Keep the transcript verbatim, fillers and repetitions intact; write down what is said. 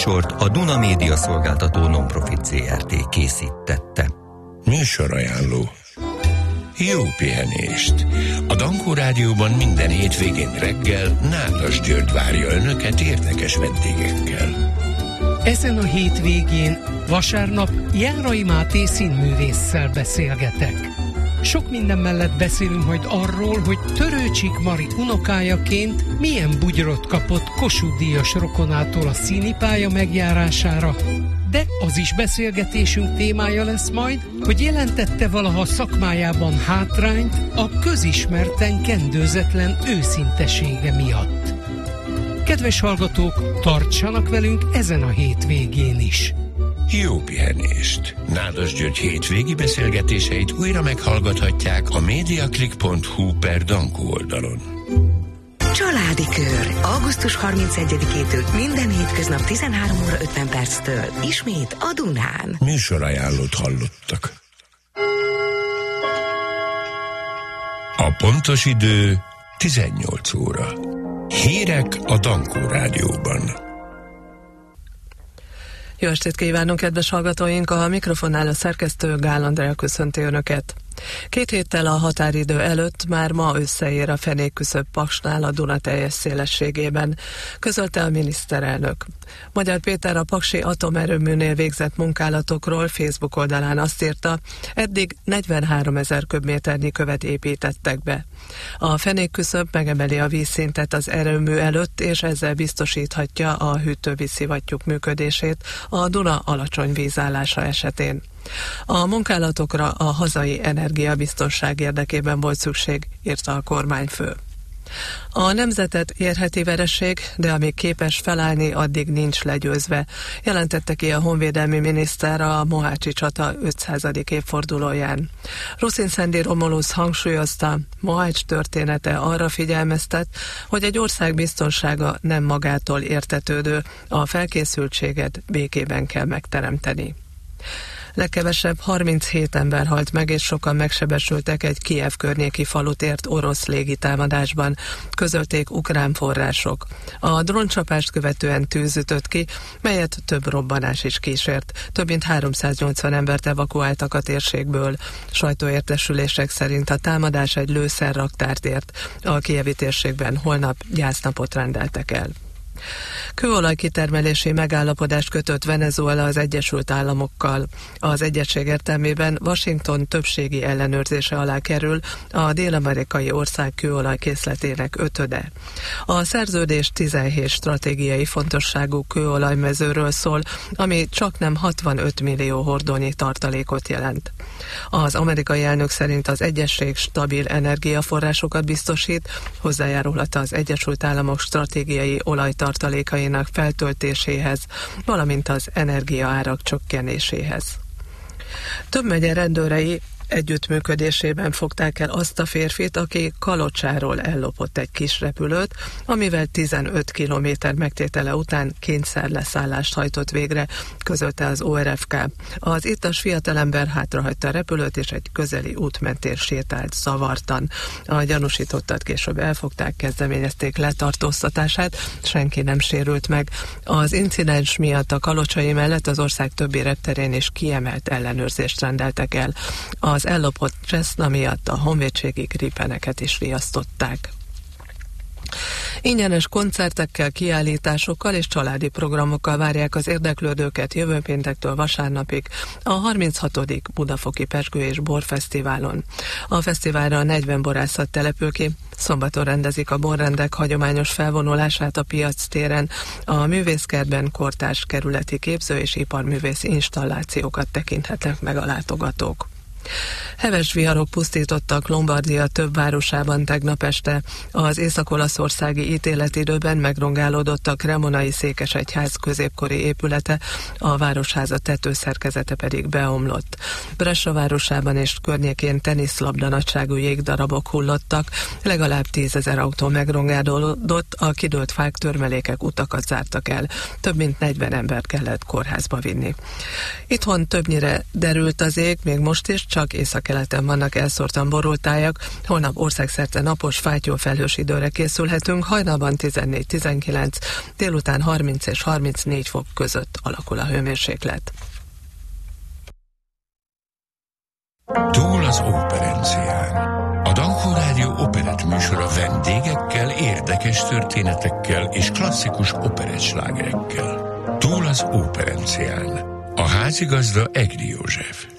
műsort a Duna Média Szolgáltató Nonprofit zé er té készítette. Műsorajánló. Jó pihenést! A Dankó Rádióban minden hétvégén reggel Nádas György várja önöket érdekes vendégekkel. Ezen a hétvégén vasárnap Járai Máté színművésszel beszélgetek. Sok minden mellett beszélünk majd arról, hogy Törőcsik Mari unokájaként milyen bugyrot kapott Kossuth-díjas rokonától a színipálya megjárására, de az is beszélgetésünk témája lesz majd, hogy jelentette valaha szakmájában hátrányt a közismerten kendőzetlen őszintesége miatt. Kedves hallgatók, tartsanak velünk ezen a hétvégén is! Jó pihenést! Nádas György hétvégi beszélgetéseit újra meghallgathatják a mediaclick pont hu per Dankó oldalon. Családi Kör. augusztus harmincegyedikétől minden hétköznap tizenhárom óra ötven perctől. Ismét a Dunán. Műsorajánlót hallottak. A pontos idő tizennyolc óra. Hírek a Dankó Rádióban. Jó estét kívánunk, kedves hallgatóink! A mikrofonnál a szerkesztő Gál Andrea köszönti Önöket. Két héttel a határidő előtt már ma összeér a fenékküszöb Paksnál a Duna teljes szélességében, közölte a miniszterelnök. Magyar Péter a paksi atomerőműnél végzett munkálatokról Facebook oldalán azt írta, eddig negyvenháromezer köbméternyi követ építettek be. A fenékküszöb megemeli a vízszintet az erőmű előtt, és ezzel biztosíthatja a hűtővízszivattyúk működését a Duna alacsony vízállása esetén. A munkálatokra a hazai energiabiztonság érdekében volt szükség, írta a kormányfő. A nemzetet érheti vereség, de amíg képes felállni, addig nincs legyőzve, jelentette ki a honvédelmi miniszter a mohácsi csata ötszázadik évfordulóján. Ruszin Szendi Romulusz hangsúlyozta, Mohács története arra figyelmeztet, hogy egy ország biztonsága nem magától értetődő, a felkészültséget békében kell megteremteni. Legkevesebb harminchét ember halt meg, és sokan megsebesültek egy Kijev környéki falut ért orosz légitámadásban, közölték ukrán források. A dróncsapást követően tűz ütött ki, melyet több robbanás is kísért. Több mint háromszáznyolcvan embert evakuáltak a térségből. Sajtóértesülések szerint a támadás egy lőszerraktárt ért. A kijevi térségben holnap gyásznapot rendeltek el. Kőolajkitermelési megállapodást kötött Venezuela az Egyesült Államokkal. Az egyezség értelmében Washington többségi ellenőrzése alá kerül a dél-amerikai ország kőolajkészletének ötöde. A szerződés tizenhét stratégiai fontosságú kőolajmezőről szól, ami csaknem hatvanöt millió hordónyi tartalékot jelent. Az amerikai elnök szerint az egyezség stabil energiaforrásokat biztosít, hozzájárulhat az Egyesült Államok stratégiai olajtartalékainak feltöltéséhez, valamint az energiaárak csökkenéséhez. Több megye rendőrei együttműködésében fogták el azt a férfit, aki Kalocsáról ellopott egy kis repülőt, amivel tizenöt kilométer megtétele után kényszerleszállást hajtott végre, közölte az o er ef ká. Az ittas fiatalember hátrahagyta a repülőt, és egy közeli út mentén sétált zavartan. A gyanúsítottat később elfogták, kezdeményezték letartóztatását, senki nem sérült meg. Az incidens miatt a kalocsai mellett az ország többi repterén is kiemelt ellenőrzést rendeltek el. A Az ellopott Cessna miatt a honvédségi gripeneket is riasztották. Ingyenes koncertekkel, kiállításokkal és családi programokkal várják az érdeklődőket jövő péntektől vasárnapig a harminchatodik Budafoki Pezsgő és Borfesztiválon. A fesztiválra negyven borászat települ ki, szombaton rendezik a borrendek hagyományos felvonulását a Piac téren, a művészkertben kortárs kerületi képző és iparművész installációkat tekinthetnek meg a látogatók. Heves viharok pusztítottak Lombardia több városában tegnap este. Az észak-olaszországi ítéletidőben megrongálódott a Cremonai székesegyház középkori épülete, a városháza tetőszerkezete pedig beomlott. Brescia városában és környékén teniszlabda nagyságú jégdarabok hullottak, legalább tízezer autó megrongálódott, a kidőlt fák, törmelékek utakat zártak el. Több mint negyven embert kellett kórházba vinni. Itthon többnyire derült az ég, még most is, csak északkeleten vannak elszórtan borult tájak, holnap országszerte napos, fátyol felhős időre készülhetünk, hajnalban tizennégy-tizenkilenc, délután harminc és harmincnégy fok között alakul a hőmérséklet. Túl az óperencián. A Dankó Rádió operett műsora vendégekkel, érdekes történetekkel és klasszikus operettslágerekkel. Túl az óperencián. A házigazda Egri József.